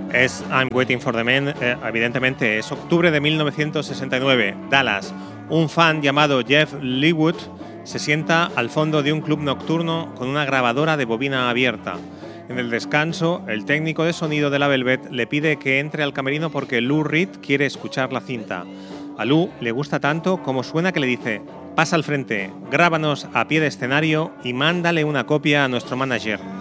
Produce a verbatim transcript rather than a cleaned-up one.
Es I'm Waiting for the Men, eh, evidentemente, es octubre de mil novecientos sesenta y nueve, Dallas. Un fan llamado Jeff Leawood se sienta al fondo de un club nocturno con una grabadora de bobina abierta. En el descanso, el técnico de sonido de la Velvet le pide que entre al camerino porque Lou Reed quiere escuchar la cinta. A Lou le gusta tanto como suena que le dice: pasa al frente, grábanos a pie de escenario y mándale una copia a nuestro manager.